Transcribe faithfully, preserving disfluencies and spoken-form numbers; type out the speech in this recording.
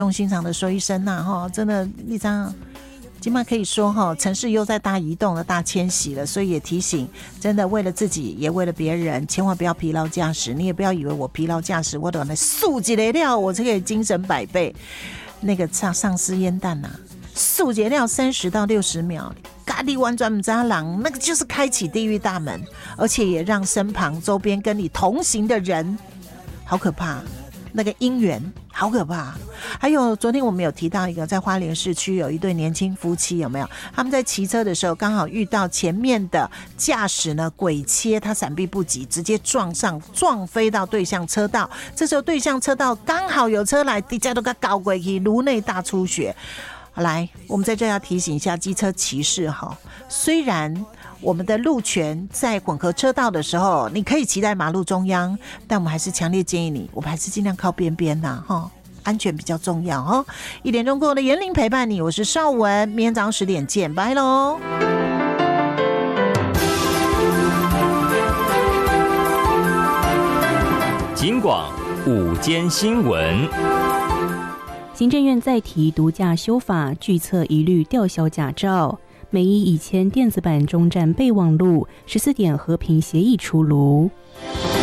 用心肠的说一声呐、啊，真的立章。今晚可以说哈，城市又在大移动了、大迁徙了，所以也提醒，真的为了自己，也为了别人，千万不要疲劳驾驶。你也不要以为我疲劳驾驶，我都来速几雷料，我这个精神百倍。那个上丧尸烟弹呐、啊，速节料三十到六十秒，咖喱玩转渣狼，那个就是开启地狱大门，而且也让身旁周边跟你同行的人，好可怕。那个姻缘好可怕。还有昨天我们有提到一个，在花莲市区有一对年轻夫妻，有没有？他们在骑车的时候刚好遇到前面的驾驶呢鬼切，他闪避不及，直接撞上，撞飞到对向车道。这时候对向车道刚好有车来，底下都给搞过去，颅内大出血。来，我们在这要提醒一下机车骑士哈，虽然我们的路权在混合车道的时候，你可以骑在马路中央，但我们还是强烈建议你，我们还是尽量靠边边呐，哈，安全比较重要哈。一点钟过后的言灵陪伴你，我是邵文，明天早上十点见，拜喽。 警广午间新闻。 行政院再提毒驾修法，拒测一律吊销驾照。美伊已签电子版终战备忘录，十四点和平协议出炉。